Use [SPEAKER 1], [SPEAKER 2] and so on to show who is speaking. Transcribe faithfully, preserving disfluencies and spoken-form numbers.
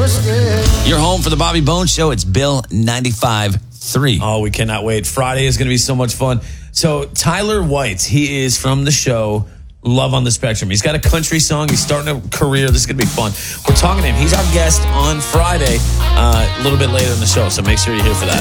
[SPEAKER 1] You're home for the Bobby Bones Show. It's Bill ninety-five point three.
[SPEAKER 2] Oh, we cannot wait. Friday is going to be so much fun. So Tyler White, he is from the show Love on the Spectrum. He's got a country song. He's starting a career. This is going to be fun. We're talking to him. He's our guest on Friday, uh, a little bit later in the show, so make sure you're here for that.